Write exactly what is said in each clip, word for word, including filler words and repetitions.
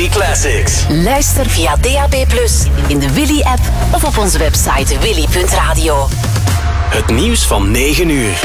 Willy Classics. Luister via D A B plus, in de Willy-app of op onze website willy punt radio. Het nieuws van negen uur.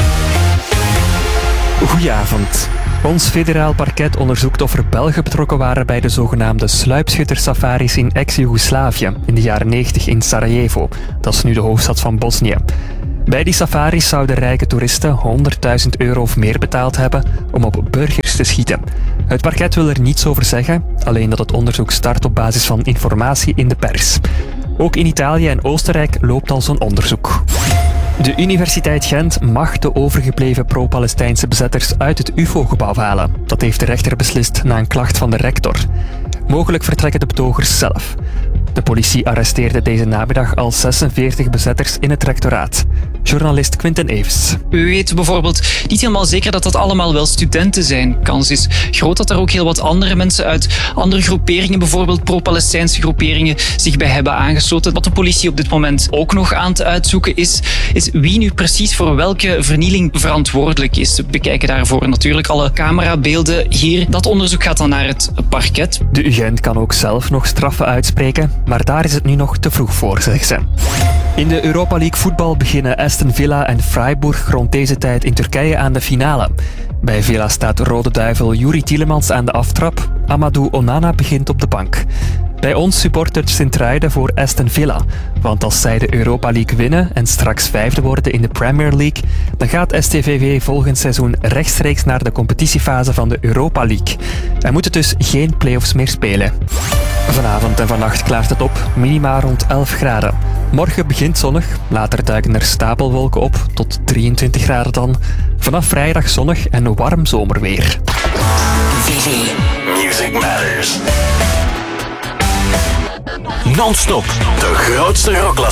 Goedenavond. Ons federaal parket onderzoekt of er Belgen betrokken waren bij de zogenaamde sluipschuttersafaris in ex-Joegoslavië in de jaren negentig in Sarajevo. Dat is nu de hoofdstad van Bosnië. Bij die safaris zouden rijke toeristen honderdduizend euro of meer betaald hebben om op burgers te schieten. Het parket wil er niets over zeggen, alleen dat het onderzoek start op basis van informatie in de pers. Ook in Italië en Oostenrijk loopt al zo'n onderzoek. De Universiteit Gent mag de overgebleven pro-Palestijnse bezetters uit het U F O-gebouw halen. Dat heeft de rechter beslist na een klacht van de rector. Mogelijk vertrekken de betogers zelf. De politie arresteerde deze namiddag al zesenveertig bezetters in het rectoraat. Journalist Quinten Eves. We weten bijvoorbeeld niet helemaal zeker dat dat allemaal wel studenten zijn. Kans is groot dat er ook heel wat andere mensen uit andere groeperingen, bijvoorbeeld pro-Palestijnse groeperingen, zich bij hebben aangesloten. Wat de politie op dit moment ook nog aan het uitzoeken is, is wie nu precies voor welke vernieling verantwoordelijk is. We bekijken daarvoor natuurlijk alle camerabeelden hier. Dat onderzoek gaat dan naar het parket. De U Gent kan ook zelf nog straffen uitspreken, maar daar is het nu nog te vroeg voor, zegt ze. In de Europa League voetbal beginnen Aston Villa en Freiburg rond deze tijd in Turkije aan de finale. Bij Villa staat Rode Duivel Youri Tielemans aan de aftrap. Amadou Onana begint op de bank. Bij ons supportert Sint-Truiden voor Aston Villa. Want als zij de Europa League winnen en straks vijfde worden in de Premier League, dan gaat S T V V volgend seizoen rechtstreeks naar de competitiefase van de Europa League. Er moeten dus geen play-offs meer spelen. Vanavond en vannacht klaart het op, minima rond elf graden. Morgen begint zonnig, later duiken er stapelwolken op, tot drieëntwintig graden dan. Vanaf vrijdag zonnig en warm zomerweer. Willy. Music Matters. Non-stop de grootste rockklassiekers.